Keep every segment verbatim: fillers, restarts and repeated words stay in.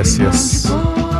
Yes, yes.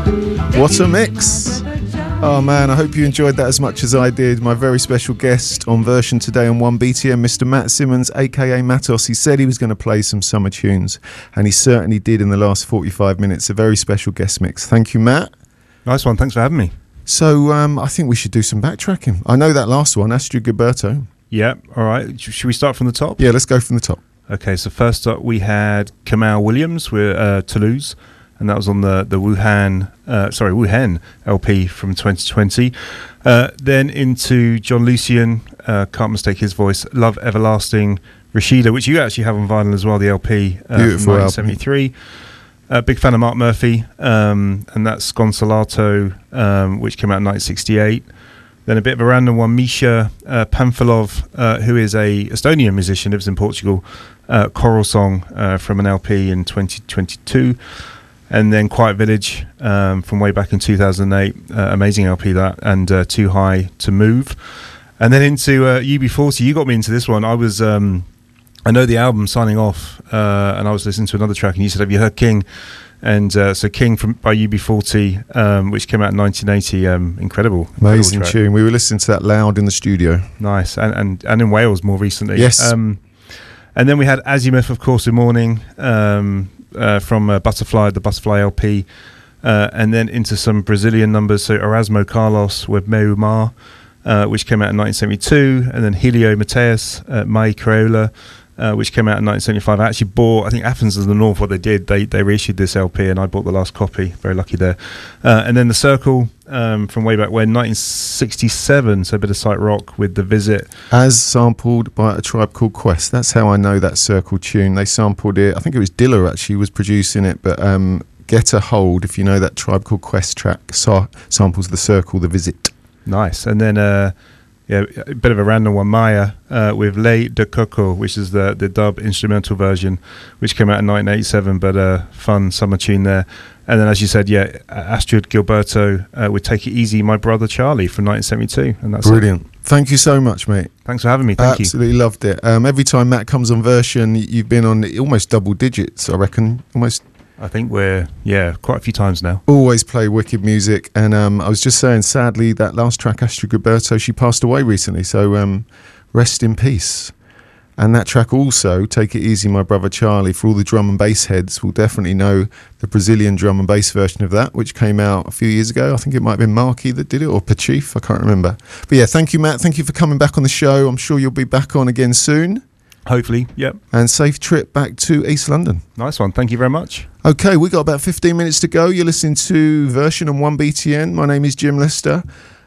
What a mix. Oh man, I hope you enjoyed that as much as I did. My very special guest on Version today on one B T M, Mister Matt Simmons, aka Matos. He said he was going to play some summer tunes, and he certainly did in the last forty-five minutes. A very special guest mix. Thank you, Matt. Nice one, thanks for having me. So um, I think we should do some backtracking. I know that last one, Astrud Gilberto. Yeah, all right. Should we start from the top? Yeah, let's go from the top. Okay, so first up we had Kamau Williams with uh, Toulouse, and that was on the the Wuhan, uh, sorry, Wuhan L P from twenty twenty. Uh, then into John Lucian, uh, can't mistake his voice, Love Everlasting, Rashida, which you actually have on vinyl as well, the L P uh, from nineteen seventy-three. Uh, big fan of Mark Murphy, um, and that's Sconsolato, um, which came out in nineteen sixty-eight. Then a bit of a random one, Misha uh, Pamfilov, uh, who is a Estonian musician, lives in Portugal, uh, choral song uh, from an L P in twenty twenty-two. And then Quiet Village um, from way back in two thousand eight, uh, amazing L P that, and uh, Too High to Move. And then into uh, U B forty, you got me into this one. I was... Um, I know the album, Signing Off, uh, and I was listening to another track, and you said, have you heard King? And uh, so King from by U B forty, um, which came out in nineteen eighty, um, incredible. Amazing incredible tune. We were listening to that loud in the studio. Nice, and and, and in Wales more recently. Yes. Um, and then we had Azimuth, of course, in Morning, um, uh, from uh, Butterfly, the Butterfly L P, uh, and then into some Brazilian numbers, so Erasmo Carlos with Meu Mar, uh, which came out in nineteen seventy-two, and then Helio Mateus, uh, Mai Crayola, Uh, which came out in nineteen seventy-five. I actually bought, I think Athens of the North, what they did, they they reissued this L P, and I bought the last copy. Very lucky there. Uh, and then The Circle, um, from way back when, nineteen sixty-seven, so a bit of sight rock with The Visit. As sampled by A Tribe Called Quest. That's how I know that Circle tune. They sampled it, I think it was Dilla actually was producing it, but um, Get a Hold, if you know that Tribe Called Quest track, sa- samples The Circle, The Visit. Nice. And then... Uh, Yeah, a bit of a random one, Maya, uh, with Lei de Coco, which is the, the dub instrumental version, which came out in nineteen eighty-seven, but a uh, fun summer tune there. And then, as you said, yeah, Astrud Gilberto uh, with Take It Easy, My Brother Charlie from nineteen seventy-two. And that's brilliant. It. Thank you so much, mate. Thanks for having me. Thank Absolutely you. loved it. Um, every time Matt comes on Version, you've been on almost double digits, I reckon. Almost. I think we're, yeah, quite a few times now. Always play wicked music. And um, I was just saying, sadly, that last track, Astrud Gilberto, she passed away recently. So um, rest in peace. And that track also, Take It Easy, My Brother Charlie, for all the drum and bass heads, will definitely know the Brazilian drum and bass version of that, which came out a few years ago. I think it might have been Marky that did it, or Pachif, I can't remember. But yeah, thank you, Matt. Thank you for coming back on the show. I'm sure you'll be back on again soon. Hopefully, yep. And safe trip back to East London. Nice one. Thank you very much. Okay, we got about fifteen minutes to go. You're listening to Version on one B T N. My name is Jim Lester.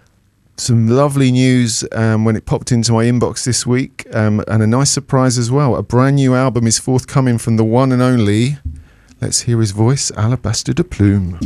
Some lovely news um, when it popped into my inbox this week, um, and a nice surprise as well. A brand new album is forthcoming from the one and only, let's hear his voice, Alabaster de Plume.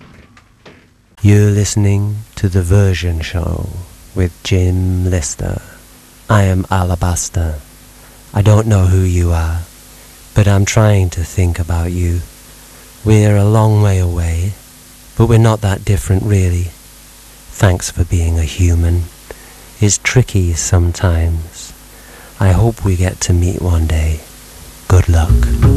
You're listening to The Version Show with Jim Lester. I am Alabaster. I don't know who you are, but I'm trying to think about you. We're a long way away, but we're not that different really. Thanks for being a human. It's tricky sometimes. I hope we get to meet one day. Good luck.